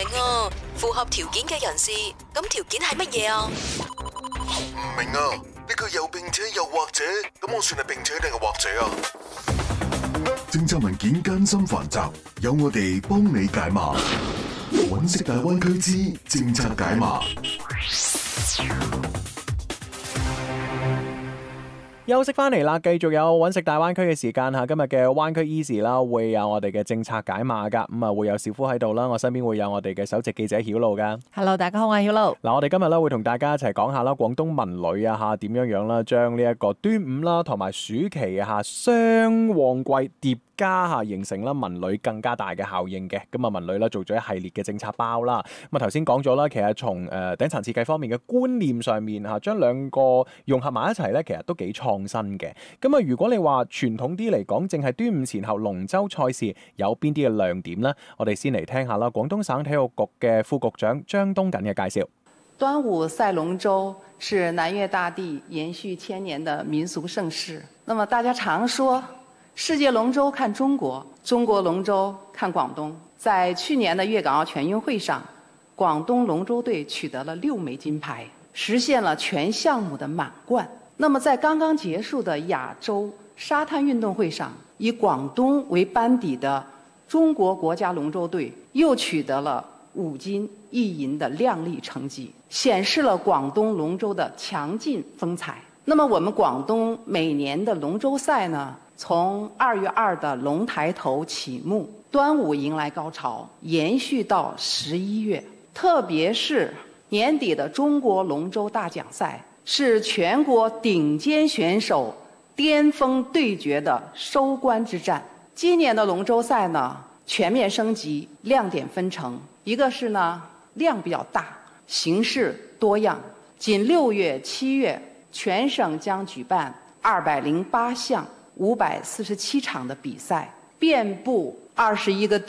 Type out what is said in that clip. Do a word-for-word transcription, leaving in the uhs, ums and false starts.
啊，符合條件嘅人士，咁條件係乜嘢啊？ 唔明啊，呢句又並且又或者，咁我算係並且定係或者啊？政策文件艱深繁雜，有我哋幫你解碼。揾食大灣區之政策解碼。 休息翻嚟啦，繼續有揾食大灣區嘅時間吓，今日嘅灣區 Easy 啦，會有我哋嘅政策解碼噶，咁啊會有小夫喺度啦，我身邊會有我哋嘅首席記者曉露噶。 Hello， 大家好，我係曉露。 嗱，我哋今日咧會同大家一齊講下啦，廣東文旅啊吓點樣樣啦，將呢一個端午啦同埋暑期啊吓雙旺季疊加吓，形成啦文旅更加大嘅效應嘅。咁啊文旅啦做咗一系列嘅政策包啦。咁啊頭先講咗啦，其實從誒頂層設計方面嘅觀念上面吓，將兩個融合埋一齊咧，其實都幾創新嘅。咁啊，如果你話傳統啲嚟講，淨係端午前後龍舟賽事有邊啲嘅亮點呢？我哋先嚟聽下啦。廣東省體育局嘅副局長張東錦嘅介紹。 端午賽龍舟是南粵大地延續千年的民俗盛事。那麼大家常說，世界龍舟看中國，中國龍舟看廣東。在去年的粵港澳全運會上，廣東龍舟隊取得了六枚金牌，實現了全項目的滿貫。那麼在剛剛結束的亞洲沙灘運動會上，以廣東為班底的中國國家龍舟隊又取得了五金一銀的亮麗成績，顯示了廣東龍舟的強勁風采。那麼我們廣東每年的龍舟賽呢，從二月二的龍抬頭啟幕，端午迎來高潮，延續到十一月，特別是年底的中國龍舟大獎賽，是全國頂尖選手巔峰對決的收官之戰。今年的龍舟賽呢，全面升級，亮點分成，一個是呢量比較大，形式多樣。僅六月、七月，全省將舉辦二百零八項、五百四十七場的比賽，遍佈二十一個